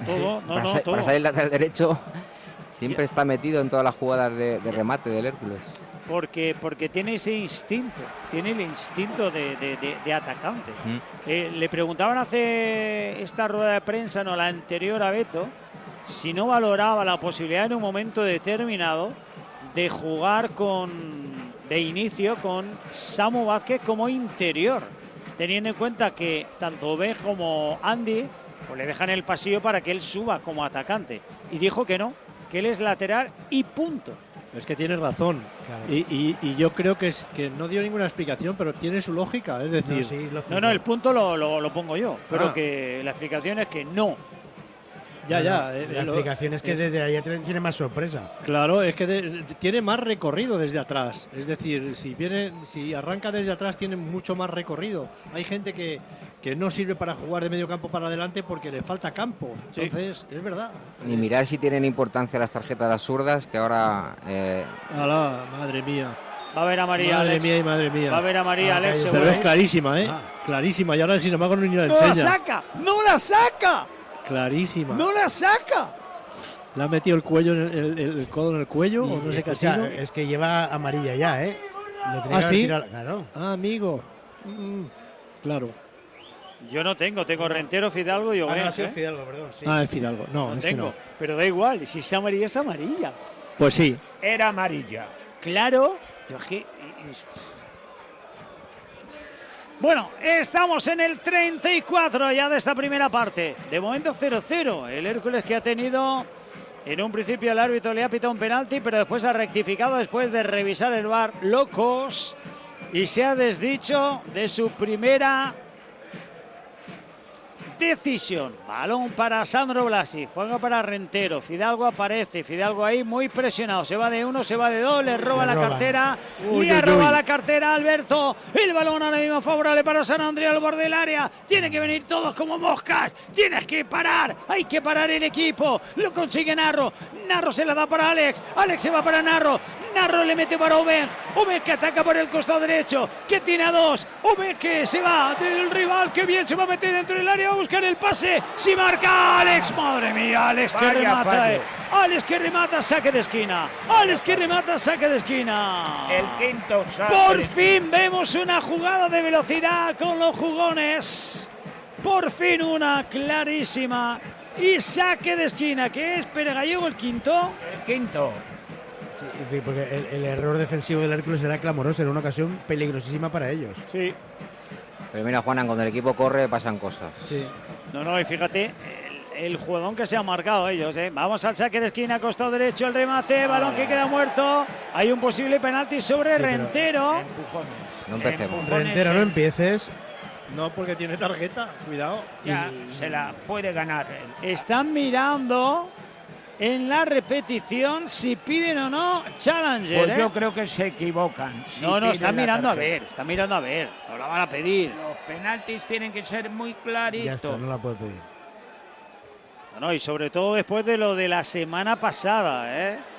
todo. Para salir lateral derecho siempre está metido en todas las jugadas de remate del Hércules. Porque tiene ese instinto, tiene el instinto de atacante. Le preguntaban hace esta rueda de prensa, no la anterior a Beto, si no valoraba la posibilidad en un momento determinado de jugar de inicio con Samu Vázquez como interior, teniendo en cuenta que tanto Obed como Andy pues le dejan el pasillo para que él suba como atacante. Y dijo que no, que él es lateral y punto. Es que tiene razón. Claro. Y yo creo que no dio ninguna explicación, pero tiene su lógica. Es decir, no, el punto lo pongo yo, pero que la explicación es que no. La explicación es que desde ahí tiene más sorpresa. Claro, es que tiene más recorrido desde atrás. Es decir, si arranca desde atrás tiene mucho más recorrido. Hay gente que no sirve para jugar de medio campo para adelante porque le falta campo. Entonces, es verdad. Y mirar si tienen importancia las tarjetas absurdas, que ahora... ¡Hala, madre mía! Va a ver a María, madre Alex. Mía y madre mía. Va a ver a María, Alex. Pero es clarísima, clarísima. Y ahora, sin embargo, no la enseña. ¡No la saca! Clarísima. ¡No la saca! ¿Le ha metido el cuello el codo en el cuello? O no sé qué ha sido. Es que lleva amarilla ya, ¿eh? ¿Sí? Claro. Ah, amigo. Claro. Yo no tengo Rentero, Fidalgo y Obed. Fidalgo, perdón. Sí. El Fidalgo. No tengo. No. Pero da igual, si es amarilla, es amarilla. Pues sí. Era amarilla. Claro. Yo es que... Bueno, estamos en el 34 ya de esta primera parte. De momento 0-0. El Hércules que ha tenido... En un principio el árbitro le ha pitado un penalti, pero después ha rectificado después de revisar el VAR locos. Y se ha desdicho de su primera decisión. Balón para Sandro Blasi, juega para Rentero, Fidalgo aparece, Fidalgo ahí muy presionado, se va de uno, se va de dos, le roba la cartera, le roba la cartera a Alberto, el balón ahora mismo favorable para San Andrés al borde del área, tiene que venir todos como moscas, tienes que parar, hay que parar el equipo, lo consigue Narro se la da para Alex se va para Narro le mete para Obed que ataca por el costado derecho, que tiene a dos, Obed que se va del rival, que bien se va a meter dentro del área, va a buscar el pase, si marca Alex, madre mía, Alex que remata, Alex que remata, saque de esquina, Alex que remata, saque de esquina. El quinto saque. Por fin vemos una jugada de velocidad con los jugones, por fin una clarísima y saque de esquina, que es Pere Gallego el quinto. El quinto. Sí, porque el error defensivo del Hércules era clamoroso, era una ocasión peligrosísima para ellos. Sí. Pero mira, Juanan, cuando el equipo corre pasan cosas. Sí. No, y fíjate el jugadón que se han marcado ellos, Vamos al saque de esquina, costado derecho, el remate, balón que queda muerto. Hay un posible penalti sobre Rentero. No empecemos. Rentero, no empieces. No, porque tiene tarjeta, cuidado. Ya se la puede ganar. Están mirando en la repetición si piden o no Challenger. Pues yo creo que se equivocan. No, están mirando a ver, no la van a pedir. Los penaltis tienen que ser muy claritos. Ya está, no la puede pedir. No, y sobre todo después de lo de la semana pasada,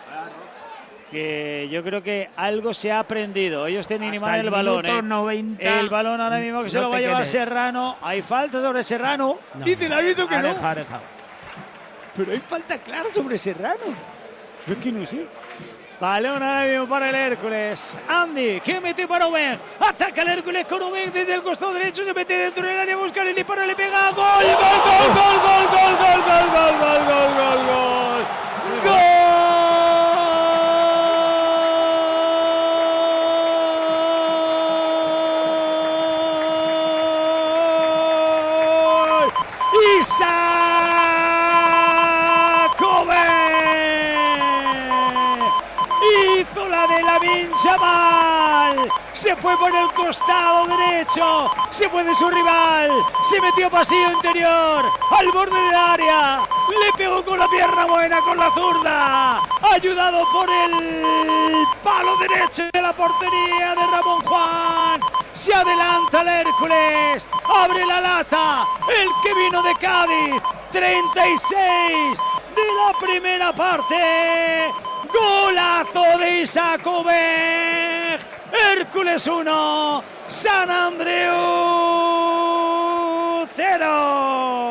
que yo creo que algo se ha aprendido. Ellos tienen ni mal el balón. 90, el balón ahora mismo que se lo va a llevar Serrano. Hay falta sobre Serrano. Dice el árbitro que no. Pero hay falta clara sobre Serrano. Yo es que no sé. Balón ahora mismo para el Hércules. Andy, que mete para Obed. Ataca el Hércules con Obed desde el costado derecho. Se mete dentro del área, busca el disparo, le pega. ¡Gol! Hizo la de Lamine Yamal, se fue por el costado derecho, se fue de su rival, se metió pasillo interior, al borde del área, le pegó con la pierna buena, con la zurda, ayudado por el palo derecho de la portería de Ramón Juan. Se adelanta el Hércules, abre la lata, el que vino de Cádiz, 36 de la primera parte. Golazo de Isaac Obed. Hércules 1, San Andreu 0.